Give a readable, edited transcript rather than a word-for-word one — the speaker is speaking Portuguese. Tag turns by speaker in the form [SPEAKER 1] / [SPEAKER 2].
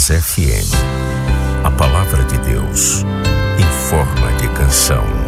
[SPEAKER 1] Voz FM. A palavra de Deus em forma de canção.